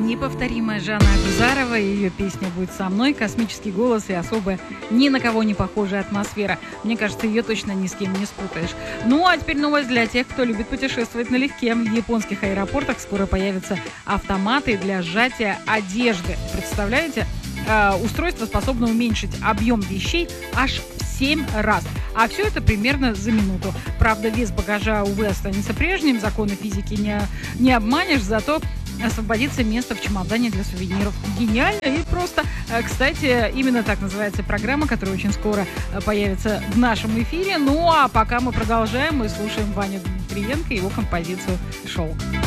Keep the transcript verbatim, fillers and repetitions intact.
Неповторимая Жанна Агузарова, и ее песня «Будь со мной», космический голос и особая, ни на кого не похожая атмосфера. Мне кажется, ее точно ни с кем не спутаешь. Ну, а теперь новость для тех, кто любит путешествовать налегке. В японских аэропортах скоро появятся автоматы для сжатия одежды. Представляете? Э, устройство способно уменьшить объем вещей аж в семь раз. А все это примерно за минуту. Правда, вес багажа, увы, останется прежним. Законы физики не, не обманешь, зато освободится место в чемодане для сувениров. Гениально и просто. Кстати, именно так называется программа, которая очень скоро появится в нашем эфире. Ну а пока мы продолжаем, мы слушаем Ваню Дмитриенко и его композицию «Шелк».